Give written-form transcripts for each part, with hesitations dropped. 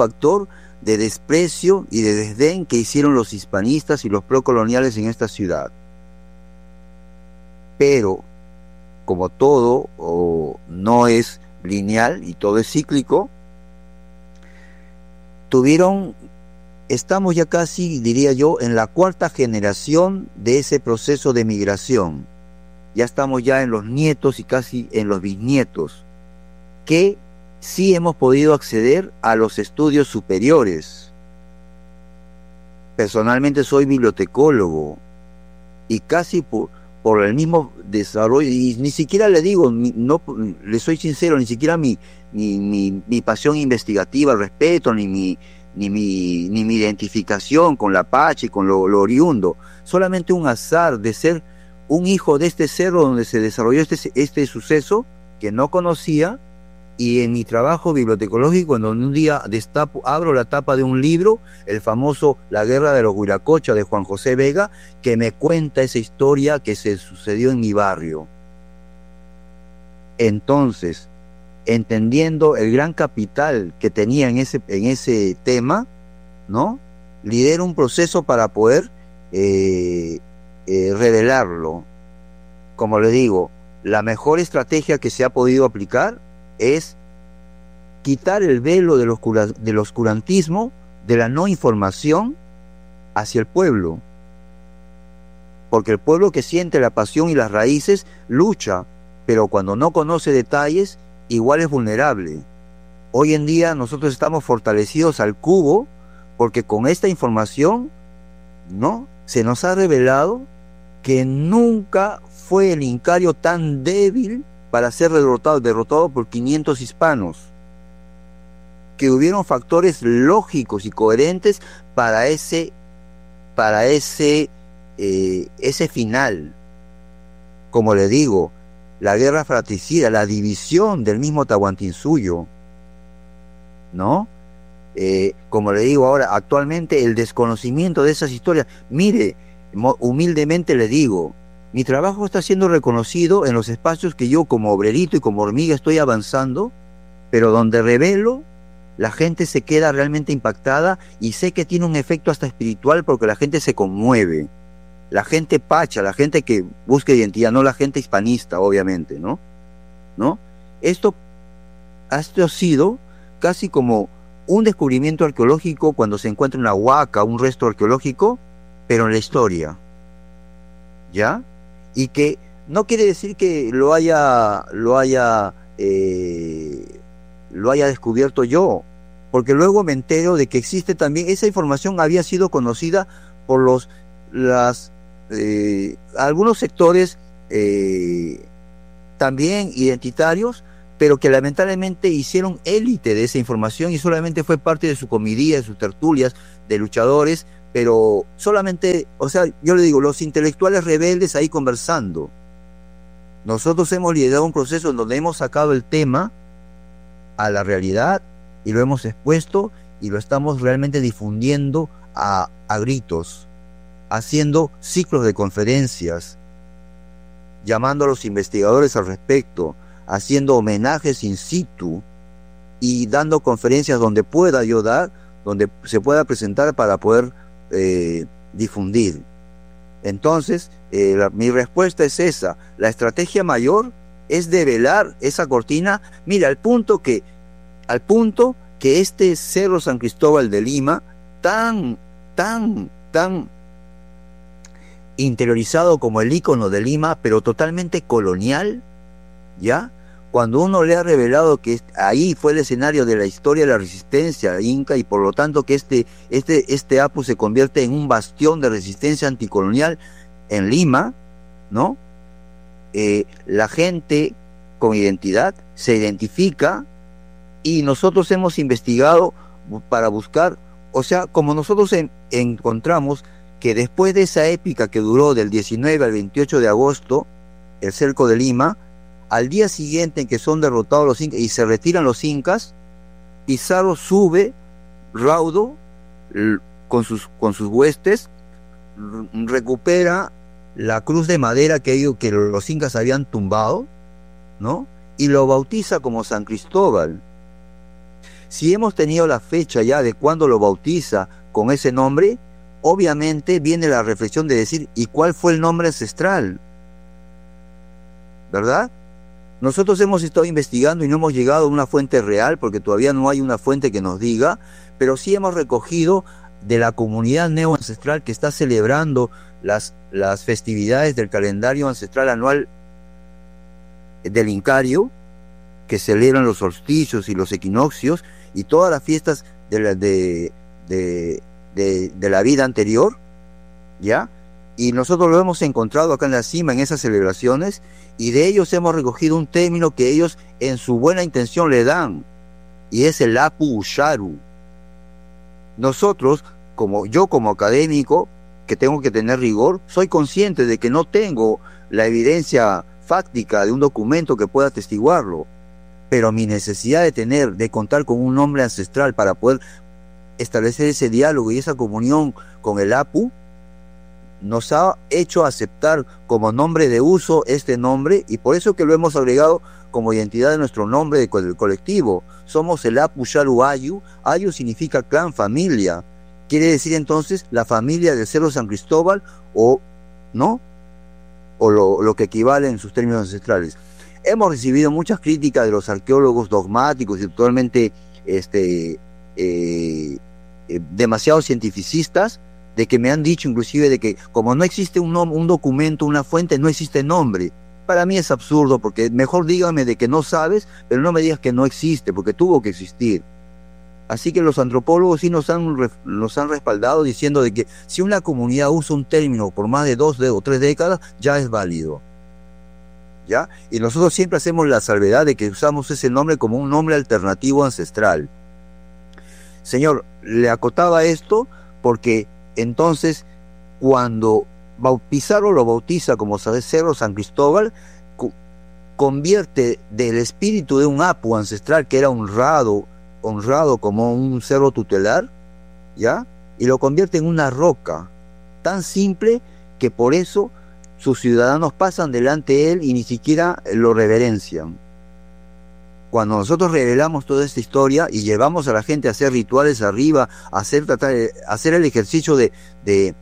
factor de desprecio y de desdén que hicieron los hispanistas y los procoloniales en esta ciudad. Pero, como todo no es lineal y todo es cíclico, estamos ya casi, diría yo, en la cuarta generación de ese proceso de migración. Ya estamos ya en los nietos y casi en los bisnietos, que sí hemos podido acceder a los estudios superiores. Personalmente soy bibliotecólogo y casi por el mismo desarrollo, y ni siquiera le digo, no, le soy sincero, ni siquiera mi pasión investigativa al respecto, ni mi identificación con la Pache, con lo oriundo, solamente un azar de ser un hijo de este cerro donde se desarrolló este suceso que no conocía. Y en mi trabajo bibliotecológico, cuando un día abro la tapa de un libro, el famoso La Guerra de los Huiracocha de Juan José Vega, que me cuenta esa historia que se sucedió en mi barrio. Entonces, entendiendo el gran capital que tenía en ese tema, ¿no?, lidero un proceso para poder revelarlo. Como le digo, la mejor estrategia que se ha podido aplicar es quitar el velo del oscurantismo, de la no información hacia el pueblo. Porque el pueblo que siente la pasión y las raíces lucha, pero cuando no conoce detalles, igual es vulnerable. Hoy en día nosotros estamos fortalecidos al cubo, porque con esta información, ¿no?, se nos ha revelado que nunca fue el Incario tan débil para ser derrotado por 500 hispanos, que hubieron factores lógicos y coherentes para ese final. Como le digo, la guerra fratricida, la división del mismo Tahuantinsuyo, ¿no? Como le digo ahora, actualmente el desconocimiento de esas historias. Mire, humildemente le digo, mi trabajo está siendo reconocido en los espacios que yo como obrerito y como hormiga estoy avanzando, pero donde revelo, la gente se queda realmente impactada y sé que tiene un efecto hasta espiritual porque la gente se conmueve. La gente pacha, la gente que busca identidad, no la gente hispanista, obviamente, ¿no? Esto ha sido casi como un descubrimiento arqueológico cuando se encuentra una huaca, un resto arqueológico, pero en la historia, ¿ya? Y que no quiere decir que lo haya descubierto yo, porque luego me entero de que existe también, esa información había sido conocida por algunos sectores también identitarios, pero que lamentablemente hicieron élite de esa información y solamente fue parte de su comidilla, de sus tertulias, de luchadores, pero solamente, o sea, yo le digo, los intelectuales rebeldes ahí conversando. Nosotros hemos liderado un proceso en donde hemos sacado el tema a la realidad y lo hemos expuesto y lo estamos realmente difundiendo a gritos, haciendo ciclos de conferencias, llamando a los investigadores al respecto, haciendo homenajes in situ y dando conferencias donde pueda yo dar, donde se pueda presentar para poder difundir. Entonces, mi respuesta es esa. La estrategia mayor es develar esa cortina. Mira, al punto que este Cerro San Cristóbal de Lima, tan interiorizado como el ícono de Lima, pero totalmente colonial, ¿ya? Cuando uno le ha revelado que ahí fue el escenario de la historia de la resistencia inca y por lo tanto que este Apu se convierte en un bastión de resistencia anticolonial en Lima, ¿no? La gente con identidad se identifica y nosotros hemos investigado para buscar, o sea, como nosotros encontramos que después de esa épica que duró del 19 al 28 de agosto, el cerco de Lima, al día siguiente en que son derrotados los incas y se retiran los incas, Pizarro sube raudo con sus huestes, recupera la cruz de madera que los incas habían tumbado, ¿no? Y lo bautiza como San Cristóbal. Si hemos tenido la fecha ya de cuando lo bautiza con ese nombre, obviamente viene la reflexión de decir, ¿y cuál fue el nombre ancestral? ¿Verdad? Nosotros hemos estado investigando y no hemos llegado a una fuente real, porque todavía no hay una fuente que nos diga, pero sí hemos recogido de la comunidad neoancestral que está celebrando las festividades del calendario ancestral anual del Incario, que celebran los solsticios y los equinoccios y todas las fiestas de la vida anterior, ¿ya? Y nosotros lo hemos encontrado acá en la cima, en esas celebraciones, y de ellos hemos recogido un término que ellos en su buena intención le dan, y es el Apu Usharu. Nosotros, como académico, que tengo que tener rigor, soy consciente de que no tengo la evidencia fáctica de un documento que pueda atestiguarlo, pero mi necesidad de contar con un nombre ancestral para poder establecer ese diálogo y esa comunión con el Apu, nos ha hecho aceptar como nombre de uso este nombre, y por eso que lo hemos agregado como identidad de nuestro nombre del colectivo. Somos el Apu Usharu Ayu. Ayu significa clan, familia. Quiere decir entonces la familia del Cerro San Cristóbal, ¿no? O lo que equivale en sus términos ancestrales. Hemos recibido muchas críticas de los arqueólogos dogmáticos y totalmente demasiado cientificistas, de que me han dicho inclusive de que como no existe un documento, una fuente, no existe nombre. Para mí es absurdo, porque mejor dígame de que no sabes, pero no me digas que no existe, porque tuvo que existir. Así que los antropólogos sí nos han respaldado diciendo de que si una comunidad usa un término por más de 2 o 3 décadas, ya es válido, ¿ya? Y nosotros siempre hacemos la salvedad de que usamos ese nombre como un nombre alternativo ancestral. Señor, le acotaba esto porque entonces cuando Pizarro lo bautiza como Cerro San Cristóbal, convierte del espíritu de un Apu ancestral que era honrado como un cerro tutelar, ¿ya? Y lo convierte en una roca tan simple que por eso sus ciudadanos pasan delante de él y ni siquiera lo reverencian. Cuando nosotros revelamos toda esta historia y llevamos a la gente a hacer rituales arriba, a hacer el ejercicio de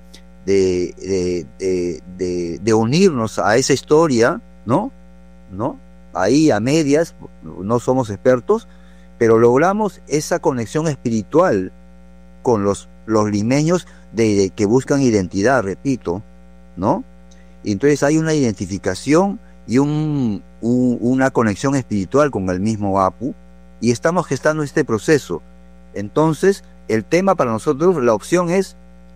unirnos a esa historia, ¿no? Ahí a medias, no somos expertos, pero logramos esa conexión espiritual con los limeños que buscan identidad, repito, ¿no? Y entonces hay una identificación y una conexión espiritual con el mismo Apu, y estamos gestando este proceso. Entonces, el tema para nosotros, la opción es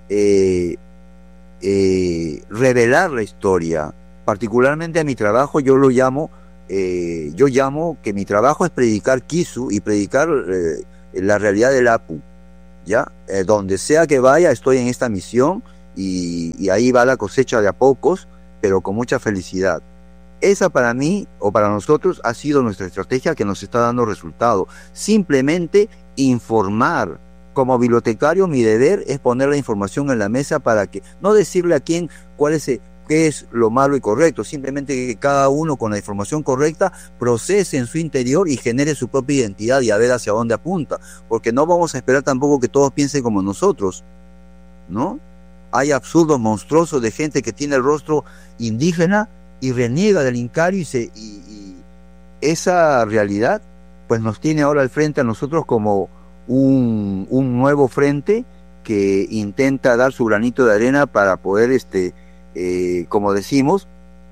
revelar la historia. Particularmente a mi trabajo yo llamo que mi trabajo es predicar Kisu y predicar la realidad del Apu, ¿ya? Donde sea que vaya, estoy en esta misión, y ahí va la cosecha de a pocos, pero con mucha felicidad. Esa para mí, o para nosotros, ha sido nuestra estrategia que nos está dando resultado. Simplemente informar. Como bibliotecario, mi deber es poner la información en la mesa para que, no decirle a quién qué es lo malo y correcto, simplemente que cada uno con la información correcta procese en su interior y genere su propia identidad y a ver hacia dónde apunta, porque no vamos a esperar tampoco que todos piensen como nosotros, ¿no? Hay absurdos monstruosos de gente que tiene el rostro indígena y reniega del Incario, y esa realidad pues nos tiene ahora al frente a nosotros como un nuevo frente que intenta dar su granito de arena para poder, como decimos,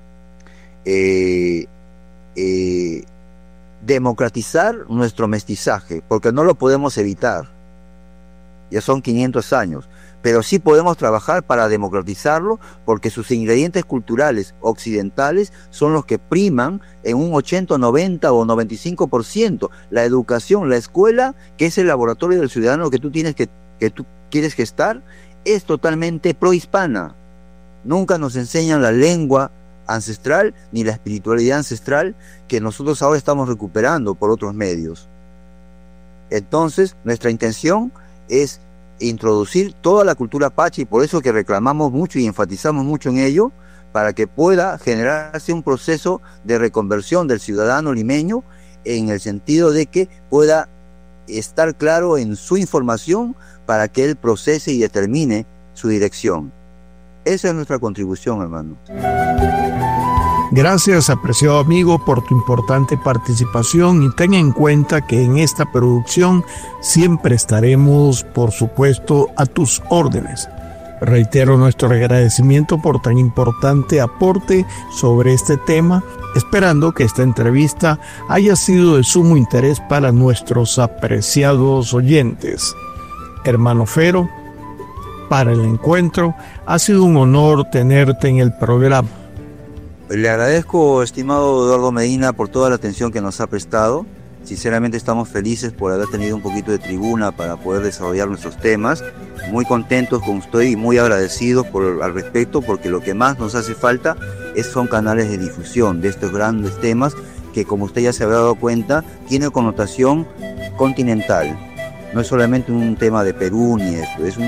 democratizar nuestro mestizaje, porque no lo podemos evitar, ya son 500 años, pero sí podemos trabajar para democratizarlo, porque sus ingredientes culturales occidentales son los que priman en un 80, 90 o 95%. La educación, la escuela, que es el laboratorio del ciudadano que tú quieres gestar, es totalmente prohispana. Nunca nos enseñan la lengua ancestral ni la espiritualidad ancestral que nosotros ahora estamos recuperando por otros medios. Entonces, nuestra intención es introducir toda la cultura pacha, y por eso que reclamamos mucho y enfatizamos mucho en ello, para que pueda generarse un proceso de reconversión del ciudadano limeño, en el sentido de que pueda estar claro en su información para que él procese y determine su dirección. Esa es nuestra contribución, hermano. Gracias, apreciado amigo, por tu importante participación, y ten en cuenta que en esta producción siempre estaremos, por supuesto, a tus órdenes. Reitero nuestro agradecimiento por tan importante aporte sobre este tema, esperando que esta entrevista haya sido de sumo interés para nuestros apreciados oyentes. Hermano Fero, para el encuentro, ha sido un honor tenerte en el programa. Le agradezco, estimado Eduardo Medina, por toda la atención que nos ha prestado. Sinceramente estamos felices por haber tenido un poquito de tribuna para poder desarrollar nuestros temas. Muy contentos con usted y muy agradecidos al respecto, porque lo que más nos hace falta son canales de difusión de estos grandes temas que, como usted ya se habrá dado cuenta, tiene connotación continental. No es solamente un tema de Perú ni esto, es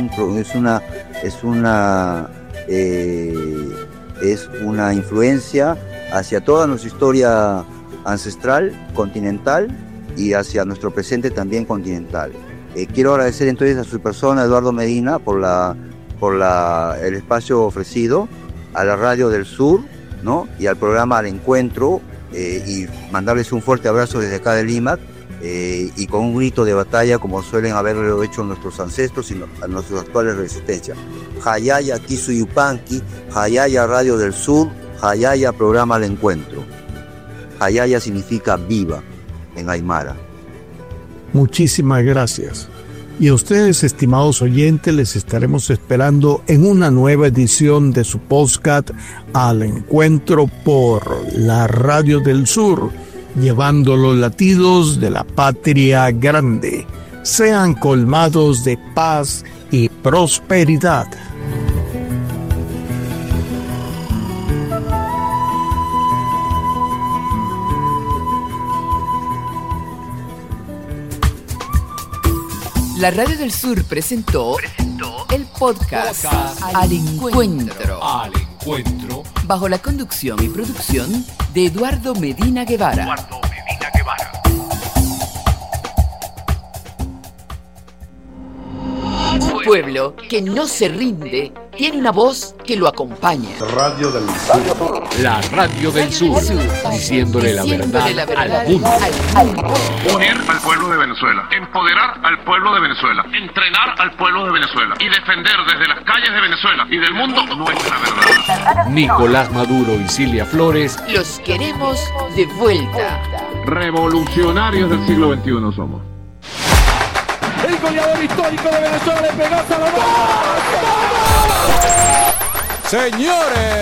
una influencia hacia toda nuestra historia ancestral, continental, y hacia nuestro presente también continental. Quiero agradecer entonces a su persona, Eduardo Medina, por el espacio ofrecido, a la Radio del Sur, ¿no? Y al programa Al Encuentro, y mandarles un fuerte abrazo desde acá de Lima, y con un grito de batalla como suelen haberlo hecho nuestros ancestros y nuestras actuales resistencias. Hayaya Kisuyupanqui, Hayaya Radio del Sur, Hayaya programa Al Encuentro. Hayaya significa viva en Aymara. Muchísimas gracias. Y a ustedes, estimados oyentes, les estaremos esperando en una nueva edición de su podcast Al Encuentro por la Radio del Sur, llevando los latidos de la patria grande. Sean colmados de paz y prosperidad. La Radio del Sur presentó el podcast Al Encuentro, bajo la conducción y producción de Eduardo Medina Guevara. Un pueblo que no se rinde tiene una voz que lo acompaña. Radio del Sur. La Radio del Sur, diciéndole la verdad al mundo. Unir al pueblo de Venezuela, empoderar al pueblo de Venezuela, entrenar al pueblo de Venezuela y defender desde las calles de Venezuela y del mundo nuestra verdad. Nicolás Maduro y Cilia Flores. Los queremos de vuelta. Revolucionarios del siglo XXI somos. El goleador histórico de Venezuela le pegó a Salomón. ¡Señores!